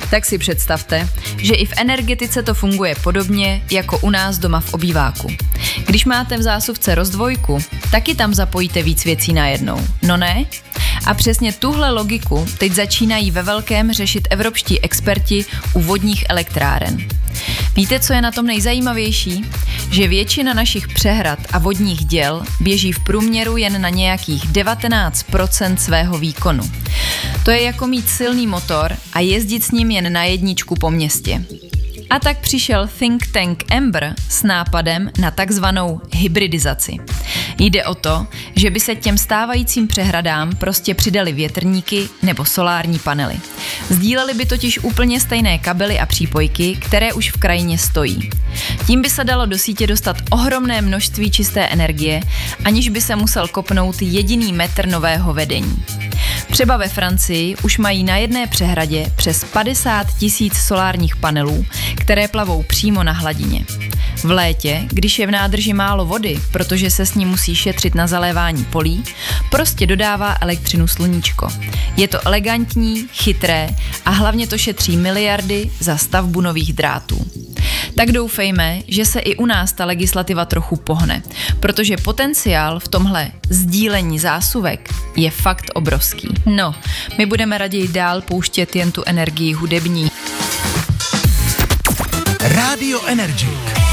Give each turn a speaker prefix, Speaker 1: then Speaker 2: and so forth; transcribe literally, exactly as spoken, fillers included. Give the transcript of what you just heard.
Speaker 1: Tak si představte, že i v energetice to funguje podobně jako u nás doma v obýváku. Když máte v zásuvce rozdvojku, taky tam zapojíte víc věcí najednou, no ne? A přesně tuhle logiku teď začínají ve velkém řešit evropští experti u vodních elektráren. Víte, co je na tom nejzajímavější? Že většina našich přehrad a vodních děl běží v průměru jen na nějakých devatenáct procent svého výkonu. To je jako mít silný motor a jezdit s ním jen na jedničku po městě. A tak přišel think tank Ember s nápadem na takzvanou hybridizaci. Jde o to, že by se těm stávajícím přehradám prostě přidali větrníky nebo solární panely. Sdíleli by totiž úplně stejné kabely a přípojky, které už v krajině stojí. Tím by se dalo do sítě dostat ohromné množství čisté energie, aniž by se musel kopnout jediný metr nového vedení. Třeba ve Francii už mají na jedné přehradě přes padesát tisíc solárních panelů, které plavou přímo na hladině. V létě, když je v nádrži málo vody, protože se s ní musí šetřit na zalévání polí, prostě dodává elektřinu sluníčko. Je to elegantní, chytré a hlavně to šetří miliardy za stavbu nových drátů. Tak doufejme, že se i u nás ta legislativa trochu pohne, protože potenciál v tomhle sdílení zásuvek je fakt obrovský. No, my budeme raději dál pouštět jen tu energii hudební.
Speaker 2: Radio Energy.